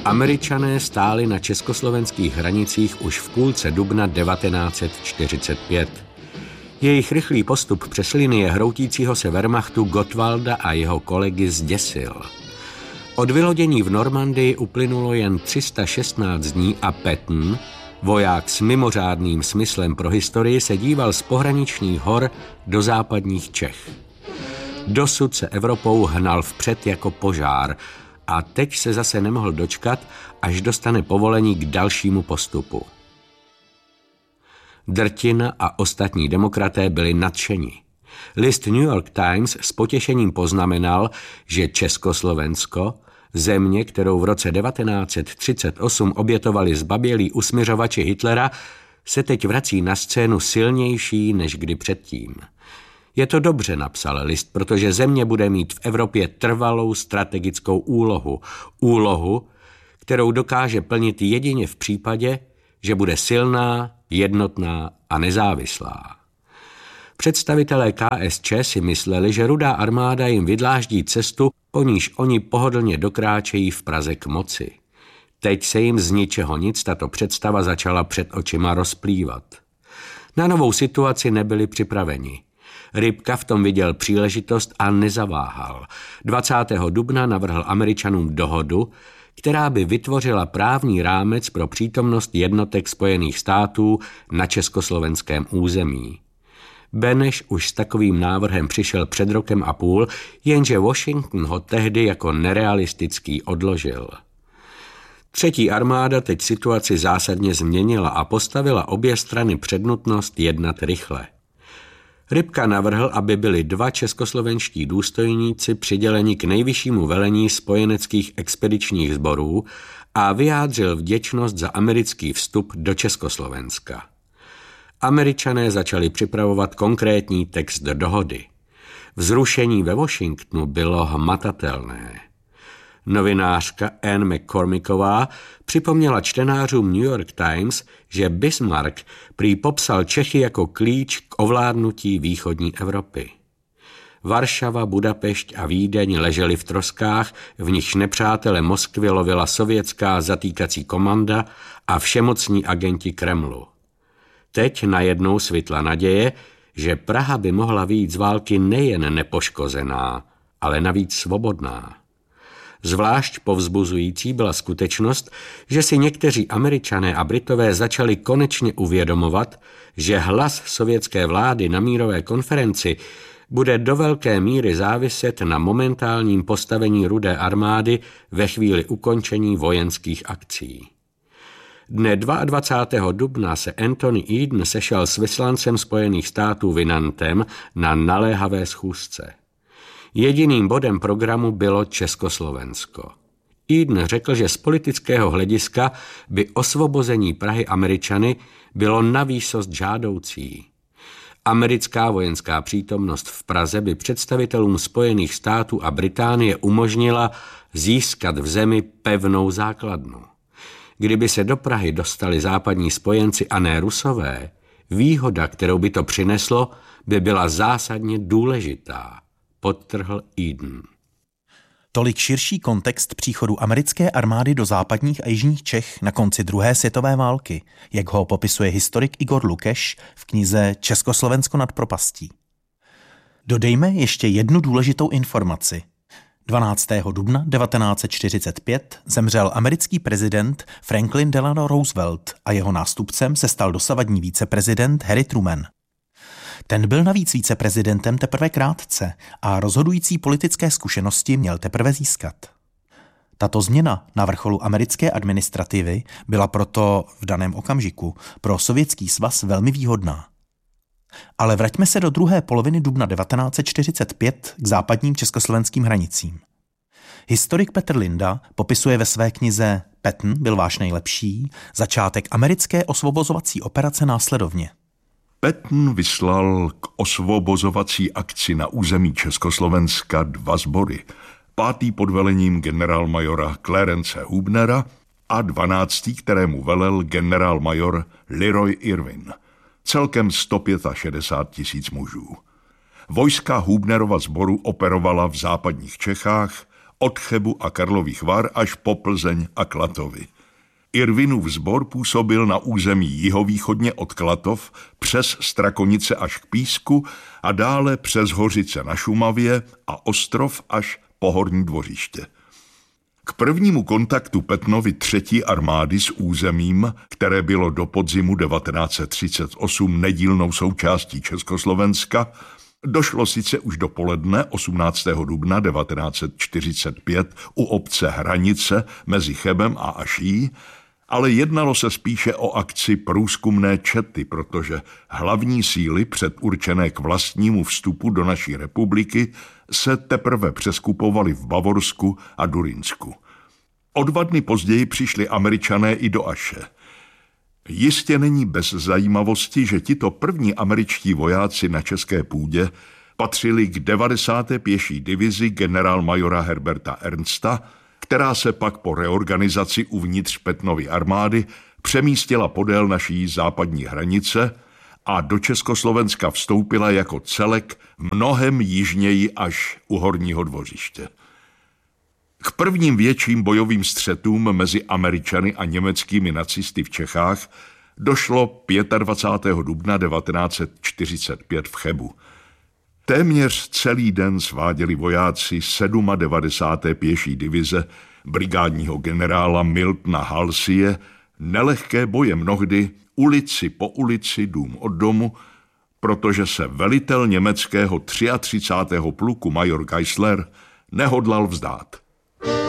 Američané stáli na československých hranicích už v půlce dubna 1945. Jejich rychlý postup přes linie hroutícího se Wehrmachtu Gottwalda a jeho kolegy zděsil. Od vylodění v Normandii uplynulo jen 316 dní a Patton, voják s mimořádným smyslem pro historii, se díval z pohraničních hor do západních Čech. Dosud se Evropou hnal vpřed jako požár a teď se zase nemohl dočkat, až dostane povolení k dalšímu postupu. Drtina a ostatní demokraté byli nadšeni. List New York Times s potěšením poznamenal, že Československo, země, kterou v roce 1938 obětovali zbabělí usmiřovači Hitlera, se teď vrací na scénu silnější než kdy předtím. Je to dobře, napsal list, protože země bude mít v Evropě trvalou strategickou úlohu, kterou dokáže plnit jedině v případě, že bude silná, jednotná a nezávislá. Představitelé KSČ si mysleli, že Rudá armáda jim vydláždí cestu, po níž oni pohodlně dokráčejí v Praze k moci. Teď se jim z ničeho nic tato představa začala před očima rozplývat. Na novou situaci nebyli připraveni. Rybka v tom viděl příležitost a nezaváhal. 20. dubna navrhl Američanům dohodu, která by vytvořila právní rámec pro přítomnost jednotek Spojených států na československém území. Beneš už s takovým návrhem přišel před rokem a půl, jenže Washington ho tehdy jako nerealistický odložil. Třetí armáda teď situaci zásadně změnila a postavila obě strany před nutnost jednat rychle. Rybka navrhl, aby byli 2 českoslovenští důstojníci přiděleni k nejvyššímu velení spojeneckých expedičních sborů a vyjádřil vděčnost za americký vstup do Československa. Američané začali připravovat konkrétní text dohody. Vzrušení ve Washingtonu bylo hmatatelné. Novinářka Anne McCormicková připomněla čtenářům New York Times, že Bismarck prý popsal Čechy jako klíč k ovládnutí východní Evropy. Varšava, Budapešť a Vídeň ležely v troskách, v nichž nepřátele Moskvy lovila sovětská zatýkací komanda a všemocní agenti Kremlu. Teď najednou svitla naděje, že Praha by mohla vyjít z války nejen nepoškozená, ale navíc svobodná. Zvlášť povzbuzující byla skutečnost, že si někteří Američané a Britové začali konečně uvědomovat, že hlas sovětské vlády na mírové konferenci bude do velké míry záviset na momentálním postavení Rudé armády ve chvíli ukončení vojenských akcí. Dne 22. dubna se Anthony Eden sešel s vyslancem Spojených států Winnantem na naléhavé schůzce. Jediným bodem programu bylo Československo. Eden řekl, že z politického hlediska by osvobození Prahy Američany bylo navýsost žádoucí. Americká vojenská přítomnost v Praze by představitelům Spojených států a Británie umožnila získat v zemi pevnou základnu. Kdyby se do Prahy dostali západní spojenci a ne Rusové, výhoda, kterou by to přineslo, by byla zásadně důležitá, podtrhl Eden. Tolik širší kontext příchodu americké armády do západních a jižních Čech na konci druhé světové války, jak ho popisuje historik Igor Lukeš v knize Československo nad propastí. Dodejme ještě jednu důležitou informaci. 12. dubna 1945 zemřel americký prezident Franklin Delano Roosevelt a jeho nástupcem se stal dosavadní viceprezident Harry Truman. Ten byl navíc viceprezidentem teprve krátce a rozhodující politické zkušenosti měl teprve získat. Tato změna na vrcholu americké administrativy byla proto v daném okamžiku pro Sovětský svaz velmi výhodná. Ale vraťme se do druhé poloviny dubna 1945 k západním československým hranicím. Historik Petr Linda popisuje ve své knize Patton byl váš nejlepší začátek americké osvobozovací operace následovně. Patton vyslal k osvobozovací akci na území Československa 2 sbory. 5. pod velením generálmajora Clarence Hubnera a 12., kterému velel generálmajor Leroy Irvin. Celkem 165 000 mužů. Vojska Hubnerova sboru operovala v západních Čechách, od Chebu a Karlových Var až po Plzeň a Klatovy. Irvinův sbor působil na území jihovýchodně od Klatov přes Strakonice až k Písku a dále přes Hořice na Šumavě a Ostrov až po Horní Dvořiště. K prvnímu kontaktu Petnovy 3. armády s územím, které bylo do podzimu 1938 nedílnou součástí Československa, došlo sice už dopoledne 18. dubna 1945 u obce Hranice mezi Chebem a Aší, ale jednalo se spíše o akci průzkumné čety, protože hlavní síly předurčené k vlastnímu vstupu do naší republiky se teprve přeskupovaly v Bavorsku a Durinsku. O 2 dny později přišli Američané i do Aše. Jistě není bez zajímavosti, že tito první američtí vojáci na české půdě patřili k 90. pěší divizi generálmajora Herberta Ernsta, která se pak po reorganizaci uvnitř Petnovy armády přemístila podél naší západní hranice a do Československa vstoupila jako celek mnohem jižněji až u Horního Dvořiště. K prvním větším bojovým střetům mezi Američany a německými nacisty v Čechách došlo 25. dubna 1945 v Chebu. Téměř celý den sváděli vojáci 97. pěší divize brigádního generála Miltona Halsie nelehké boje mnohdy ulici po ulici, dům od domu, protože se velitel německého 33. pluku major Geisler nehodlal vzdát.